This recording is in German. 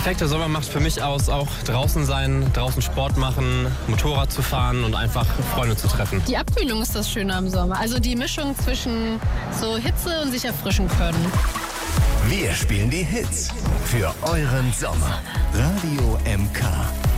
perfekte Sommer macht für mich aus, auch draußen sein, draußen Sport machen, Motorrad zu fahren und einfach Freunde zu treffen. Die Abkühlung ist das Schöne am Sommer. Also die Mischung zwischen so Hitze und sich erfrischen können. Wir spielen die Hits für euren Sommer. Radio MK.